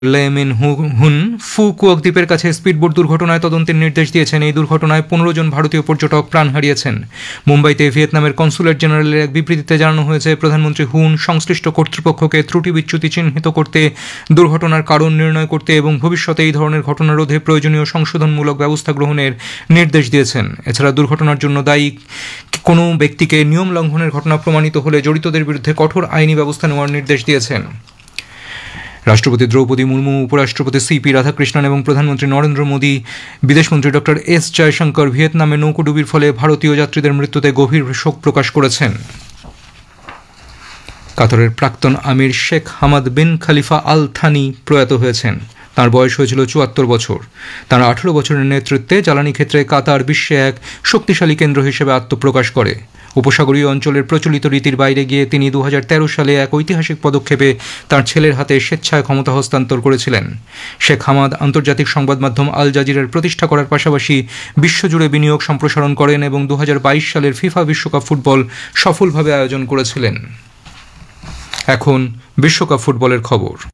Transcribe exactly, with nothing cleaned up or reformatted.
লে মিন হুন ফুকুওক দ্বীপের কাছে স্পিডবোট দুর্ঘটনায় তদন্তের নির্দেশ দিয়েছেন। এই দুর্ঘটনায় পনেরো জন ভারতীয় পর্যটক প্রাণ হারিয়েছেন। মুম্বাইতে ভিয়েতনামের কনসুলেট জেনারেলের এক বিবৃতিতে জানানো হয়েছে, প্রধানমন্ত্রী হুন সংশ্লিষ্ট কর্তৃপক্ষকে ত্রুটি বিচ্যুতি চিহ্নিত করতে, দুর্ঘটনার কারণ নির্ণয় করতে এবং ভবিষ্যতে এই ধরনের ঘটনা রোধে প্রয়োজনীয় সংশোধনমূলক ব্যবস্থা গ্রহণের নির্দেশ দিয়েছেন। এছাড়া দুর্ঘটনার জন্য দায়ী কোনো ব্যক্তিকে নিয়ম লঙ্ঘনের ঘটনা প্রমাণিত হলে জড়িতদের বিরুদ্ধে কঠোর আইনি ব্যবস্থা নেওয়ার নির্দেশ দিয়েছেন। রাষ্ট্রপতি দ্রৌপদী মুর্মু, উপরাষ্ট্রপতি সিপি রাধাকৃষ্ণন এবং প্রধানমন্ত্রী নরেন্দ্র মোদী, বিদেশমন্ত্রী ডক্টর এস জয়শঙ্কর ভিয়েতনামে নৌকোডুবির ফলে ভারতীয় যাত্রীদের মৃত্যুতে গভীর শোক প্রকাশ করেছেন। কাতারের প্রাক্তন আমির শেখ হামাদ বিন খালিফা আল থানি প্রয়াত হয়েছেন। তাঁর বয়স হয়েছিল চুয়াত্তর বছর। তাঁর আঠারো বছরের নেতৃত্বে জ্বালানি ক্ষেত্রে কাতার বিশ্বে এক শক্তিশালী কেন্দ্র হিসেবে আত্মপ্রকাশ করে। উপসাগরীয় অঞ্চলের প্রচলিত রীতির বাইরে গিয়ে তিনি দু হাজার তেরো সালে এক ঐতিহাসিক পদক্ষেপে তাঁর ছেলের হাতে স্বেচ্ছায় ক্ষমতা হস্তান্তর করেছিলেন। শেখ হামাদ আন্তর্জাতিক সংবাদ মাধ্যম আল জাজিরার প্রতিষ্ঠা করার পাশাপাশি বিশ্বজুড়ে বিনিয়োগ সম্প্রসারণ করেন এবং দু হাজার বাইশ সালের ফিফা বিশ্বকাপ ফুটবল সফলভাবে আয়োজন করেছিলেন। এখন বিশ্বকাপ ফুটবলের খবর।